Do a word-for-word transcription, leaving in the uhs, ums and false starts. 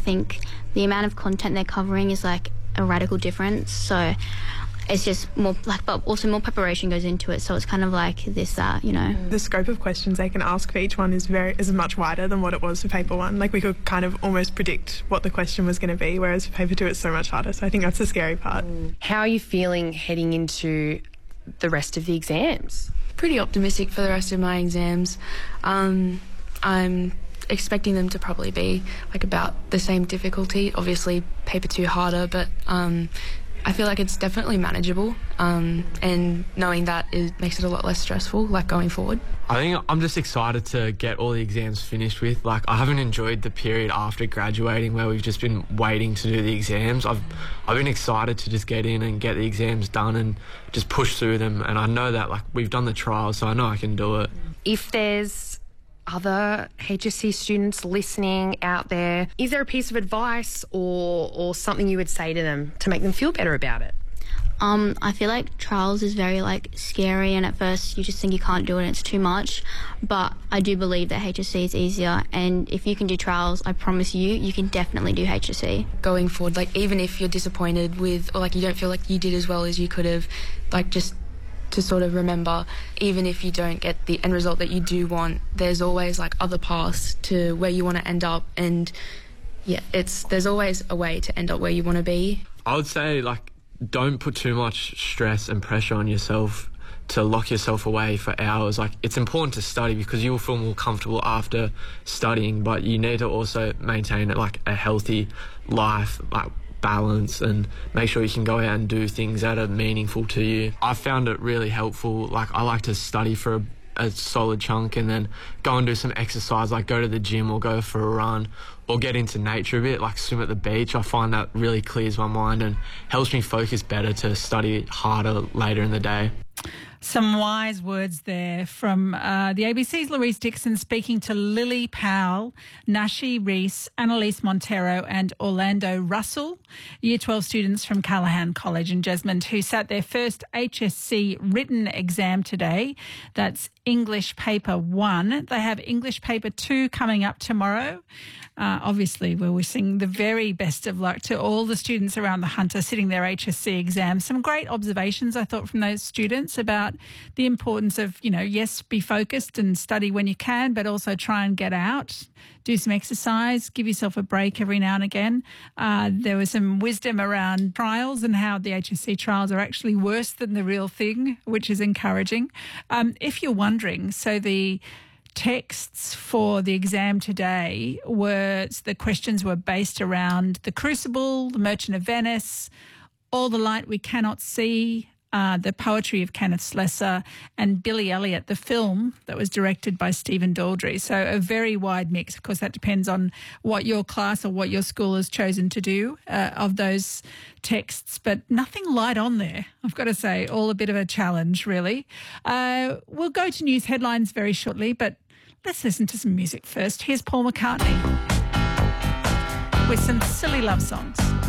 think the amount of content they're covering is like a radical difference. So it's just more like, but also more preparation goes into it. So it's kind of like this, uh, you know. The scope of questions they can ask for each one is very is much wider than what it was for paper one. Like we could kind of almost predict what the question was going to be, whereas for paper two it's so much harder. So I think that's the scary part. How are you feeling heading into the rest of the exams? Pretty optimistic for the rest of my exams. Um, I'm expecting them to probably be like about the same difficulty. Obviously paper two harder, but um, I feel like it's definitely manageable, um, and knowing that it makes it a lot less stressful, like going forward. I think I'm just excited to get all the exams finished with. Like, I haven't enjoyed the period after graduating where we've just been waiting to do the exams. I've I've been excited to just get in and get the exams done and just push through them. And I know that, like, we've done the trials, so I know I can do it. If there's other H S C students listening out there, is there a piece of advice or or something you would say to them to make them feel better about it? Um, I feel like trials is very like scary, and at first you just think you can't do it and it's too much, but I do believe that H S C is easier, and if you can do trials, I promise you, you can definitely do H S C. Going forward, like even if you're disappointed with, or like you don't feel like you did as well as you could have, like just to sort of remember, even if you don't get the end result that you do want, there's always like other paths to where you want to end up, and yeah, it's there's always a way to end up where you want to be. I would say, like, don't put too much stress and pressure on yourself to lock yourself away for hours. Like, it's important to study because you will feel more comfortable after studying, but you need to also maintain like a healthy life, like balance, and make sure you can go out and do things that are meaningful to you. I found it really helpful. Like, I like to study for a, a solid chunk and then go and do some exercise, like go to the gym or go for a run or get into nature a bit, like swim at the beach. I find that really clears my mind and helps me focus better to study harder later in the day. Some wise words there from uh, the A B C's Louise Dixon speaking to Lily Powell, Nashi Reese, Annalise Montero and Orlando Russell, Year twelve students from Callaghan College in Jesmond, who sat their first H S C written exam today. That's English Paper one. They have English Paper two coming up tomorrow. Uh, obviously, we're wishing the very best of luck to all the students around the Hunter sitting their H S C exams. Some great observations, I thought, from those students about the importance of, you know, yes, be focused and study when you can, but also try and get out, do some exercise, give yourself a break every now and again. Uh, there was some wisdom around trials and how the H S C trials are actually worse than the real thing, which is encouraging. Um, if you're wondering, so the texts for the exam today were, the questions were based around The Crucible, The Merchant of Venice, All the Light We Cannot See, uh, The Poetry of Kenneth Slessor, and Billy Elliot, the film that was directed by Stephen Daldry. So a very wide mix. Of course, that depends on what your class or what your school has chosen to do uh, of those texts, but nothing light on there, I've got to say. All a bit of a challenge, really. Uh, we'll go to news headlines very shortly, but let's listen to some music first. Here's Paul McCartney with some silly love songs.